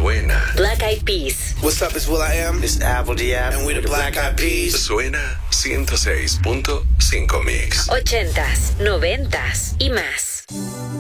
Suena. Black Eyed Peas. What's up, it's will.i.am. It's Apple D.App. And we're the Black Eyed Peas. Suena 106.5 Mix. 80s, 90s y más.